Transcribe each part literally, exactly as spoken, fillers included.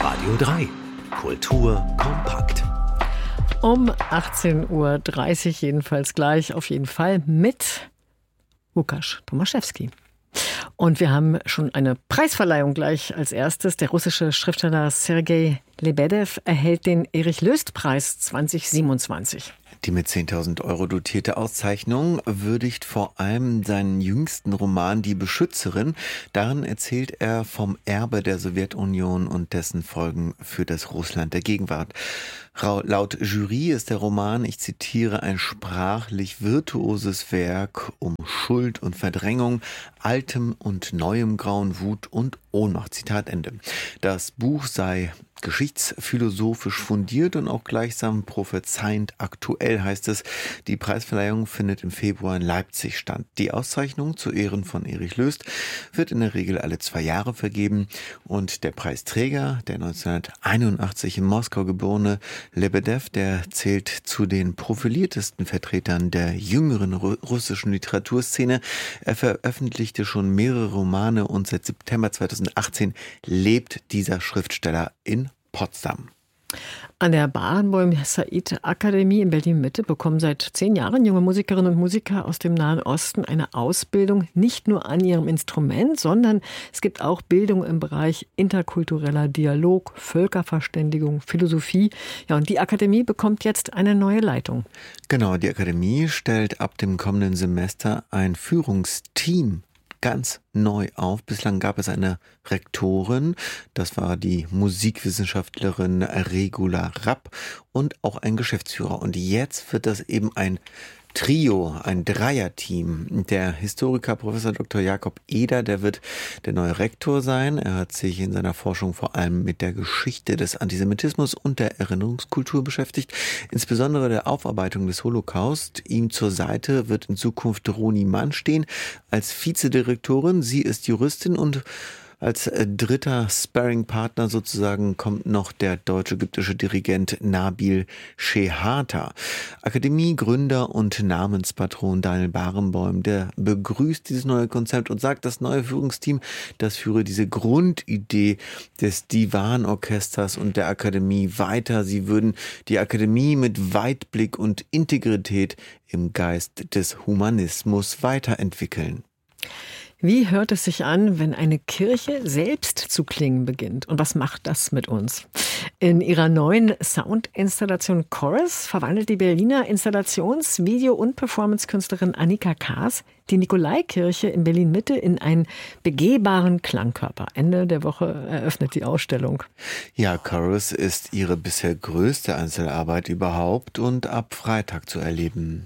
Radio drei. Kultur kompakt. Um achtzehn Uhr dreißig jedenfalls gleich, auf jeden Fall mit Łukasz Tomaszewski. Und wir haben schon eine Preisverleihung gleich als erstes. Der russische Schriftsteller Sergei Lebedew erhält den Erich-Löst-Preis zwanzig siebenundzwanzig. Die mit zehntausend Euro dotierte Auszeichnung würdigt vor allem seinen jüngsten Roman Die Beschützerin. Darin erzählt er vom Erbe der Sowjetunion und dessen Folgen für das Russland der Gegenwart. Laut Jury ist der Roman, ich zitiere, ein sprachlich virtuoses Werk um Schuld und Verdrängung, altem und neuem Grauen, Wut und Ohnmacht. Zitat Ende. Das Buch sei geschichtsphilosophisch fundiert und auch gleichsam prophezeiend aktuell, heißt es. Die Preisverleihung findet im Februar in Leipzig statt. Die Auszeichnung zu Ehren von Erich Löst wird in der Regel alle zwei Jahre vergeben und der Preisträger, der neunzehnhunderteinundachtzig in Moskau geborene Lebedew, der zählt zu den profiliertesten Vertretern der jüngeren russischen Literaturszene. Er veröffentlichte schon mehrere Romane und seit September zweitausendachtzehn lebt dieser Schriftsteller in Potsdam. An der Barenboim-Said-Akademie in Berlin-Mitte bekommen seit zehn Jahren junge Musikerinnen und Musiker aus dem Nahen Osten eine Ausbildung, nicht nur an ihrem Instrument, sondern es gibt auch Bildung im Bereich interkultureller Dialog, Völkerverständigung, Philosophie. Ja, und die Akademie bekommt jetzt eine neue Leitung. Genau, die Akademie stellt ab dem kommenden Semester ein Führungsteam ganz neu auf. Bislang gab es eine Rektorin, das war die Musikwissenschaftlerin Regula Rapp, und auch ein Geschäftsführer. Und jetzt wird das eben ein Trio, ein Dreierteam. Der Historiker Professor Doktor Jakob Eder, der wird der neue Rektor sein. Er hat sich in seiner Forschung vor allem mit der Geschichte des Antisemitismus und der Erinnerungskultur beschäftigt, insbesondere der Aufarbeitung des Holocaust. Ihm zur Seite wird in Zukunft Roni Mann stehen als Vizedirektorin. Sie ist Juristin und als dritter Sparring-Partner sozusagen kommt noch der deutsch-ägyptische Dirigent Nabil Shehata. Akademiegründer und Namenspatron Daniel Barenboim, der begrüßt dieses neue Konzept und sagt, das neue Führungsteam, das führe diese Grundidee des Divan-Orchesters und der Akademie weiter. Sie würden die Akademie mit Weitblick und Integrität im Geist des Humanismus weiterentwickeln. Wie hört es sich an, wenn eine Kirche selbst zu klingen beginnt? Und was macht das mit uns? In ihrer neuen Soundinstallation Chorus verwandelt die Berliner Installations-, Video- und Performancekünstlerin Annika Kaas die Nikolaikirche in Berlin-Mitte in einen begehbaren Klangkörper. Ende der Woche eröffnet die Ausstellung. Ja, Chorus ist ihre bisher größte Einzelarbeit überhaupt und ab Freitag zu erleben.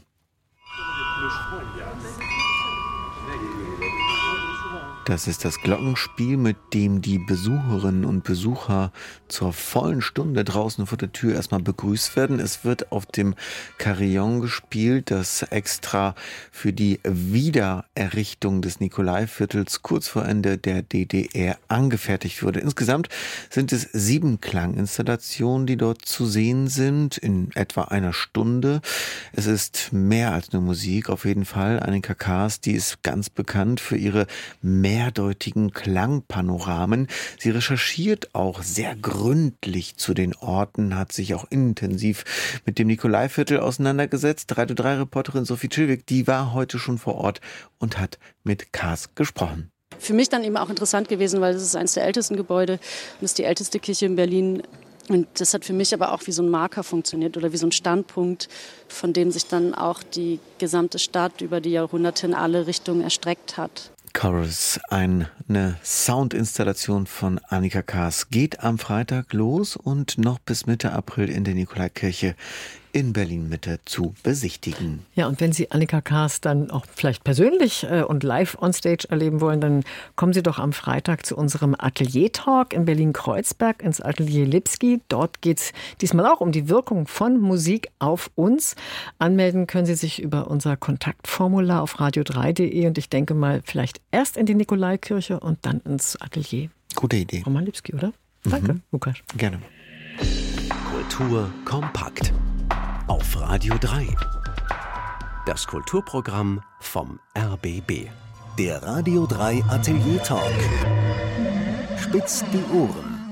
Das ist das Glockenspiel, mit dem die Besucherinnen und Besucher zur vollen Stunde draußen vor der Tür erstmal begrüßt werden. Es wird auf dem Carillon gespielt, das extra für die Wiedererrichtung des Nikolaiviertels kurz vor Ende der D D R angefertigt wurde. Insgesamt sind es sieben Klanginstallationen, die dort zu sehen sind, in etwa einer Stunde. Es ist mehr als nur Musik, auf jeden Fall. Annika Kaas, die ist ganz bekannt für ihre mehr mehrdeutigen Klangpanoramen. Sie recherchiert auch sehr gründlich zu den Orten, hat sich auch intensiv mit dem Nikolaiviertel auseinandergesetzt. Radio drei Reporterin Sophie Chilwig, die war heute schon vor Ort und hat mit Kaas gesprochen. Für mich dann eben auch interessant gewesen, weil es ist eines der ältesten Gebäude und ist die älteste Kirche in Berlin. Und das hat für mich aber auch wie so ein Marker funktioniert oder wie so ein Standpunkt, von dem sich dann auch die gesamte Stadt über die Jahrhunderte in alle Richtungen erstreckt hat. Chorus, eine Soundinstallation von Annika Kaas, geht am Freitag los und noch bis Mitte April in der Nikolaikirche in Berlin-Mitte zu besichtigen. Ja, und wenn Sie Annika Kaas dann auch vielleicht persönlich äh, und live on stage erleben wollen, dann kommen Sie doch am Freitag zu unserem Atelier-Talk in Berlin-Kreuzberg ins Atelier Lipski. Dort geht es diesmal auch um die Wirkung von Musik auf uns. Anmelden können Sie sich über unser Kontaktformular auf radio drei punkt de und ich denke mal vielleicht erst in die Nikolaikirche und dann ins Atelier. Gute Idee. Roman Lipski, oder? Danke, mhm. Łukasz. Gerne. Kultur kompakt auf Radio drei. Das Kulturprogramm vom R B B. Der Radio drei Atelier Talk. Spitzt die Ohren.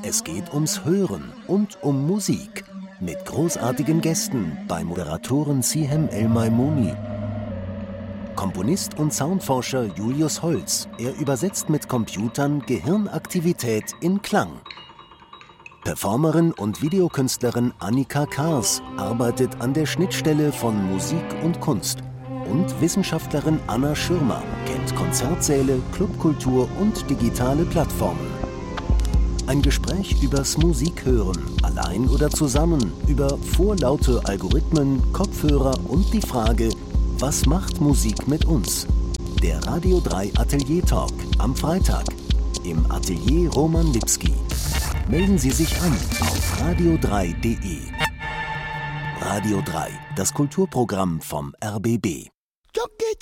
Es geht ums Hören und um Musik. Mit großartigen Gästen bei Moderatorin Sihem El-Maimouni. Komponist und Soundforscher Julius Holz. Er übersetzt mit Computern Gehirnaktivität in Klang. Performerin und Videokünstlerin Annika Kars arbeitet an der Schnittstelle von Musik und Kunst. Und Wissenschaftlerin Anna Schirmer kennt Konzertsäle, Clubkultur und digitale Plattformen. Ein Gespräch übers Musikhören, allein oder zusammen, über vorlaute Algorithmen, Kopfhörer und die Frage, was macht Musik mit uns? Der Radio drei Atelier Talk am Freitag im Atelier Roman Lipski. Melden Sie sich an auf radio drei punkt de. Radio drei, das Kulturprogramm vom R B B.